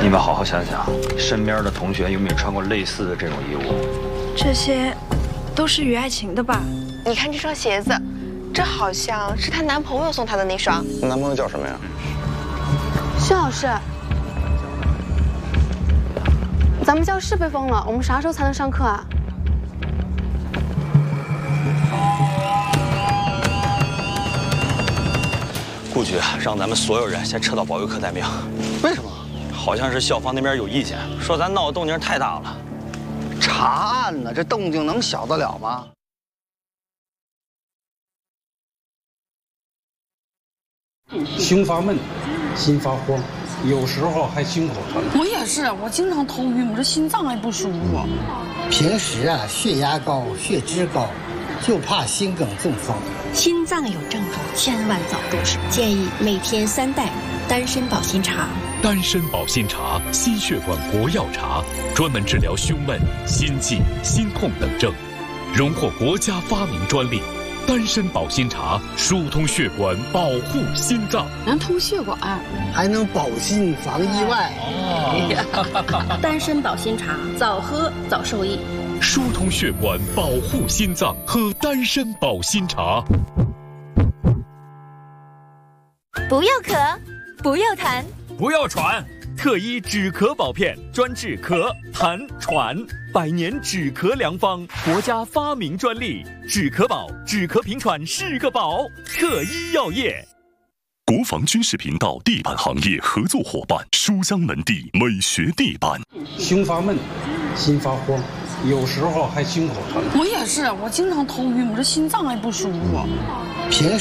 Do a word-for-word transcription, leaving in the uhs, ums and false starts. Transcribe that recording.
你们好好想想，身边的同学有没有穿过类似的这种衣物？ 这些都是于爱晴的吧？ 你看这双鞋子，这好像是她男朋友送她的那双。 男朋友叫什么呀？ 薛老师，咱们教室被封了，我们啥时候才能上课啊？ 顾局让咱们所有人先撤到保卫科待命。 为什么？ 好像是校方那边有意见，说咱闹的动静太大了。 查案呢，这动静能小得了吗？ 胸发闷，心发慌，有时候还心口疼。 我也是，我经常头晕，我这心脏也不舒服。 平时啊，血压高，血脂高，就怕心梗中风。 心脏有症状，千万早重视。建议每天三袋丹参保心茶。 丹参保心茶，心血管活药茶，专门治疗胸闷、心悸、心痛等症，荣获国家发明专利。丹参保心茶疏通血管，保护心脏， 能通血管， 还能保心防意外。 哦、丹参保心茶，早喝早受益。 疏通血管，保护心脏，喝丹参保心茶。 不要咳，不要痰， 不要喘。特医止咳宝片，专治咳、痰、喘，百年止咳良方，国家发明专利。止咳宝，止咳平喘是个宝。特医药业。 国防军事频道地板行业合作伙伴书香门第美学地板。 胸发闷，心发慌，有时候还心口疼。 我也是，我经常头晕，我这心脏也不舒服。 平